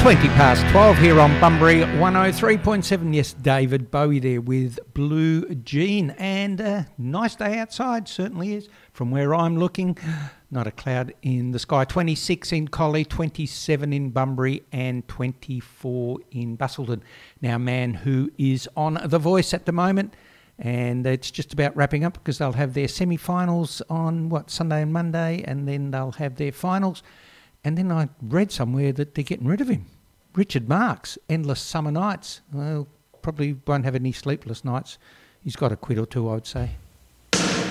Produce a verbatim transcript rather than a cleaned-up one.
twenty past twelve here on Bunbury one oh three point seven. Yes, David Bowie there with Blue Jean. And a nice day outside, certainly is. From where I'm looking, not a cloud in the sky. twenty-six in Collie, twenty-seven in Bunbury and twenty-four in Busselton. Now, man who is on The Voice at the moment, and it's just about wrapping up because they'll have their semi-finals on, what, Sunday and Monday, and then they'll have their finals. And then I read somewhere that they're getting rid of him. Richard Marx, Endless Summer Nights. Well, probably won't have any sleepless nights. He's got a quid or two, I would say.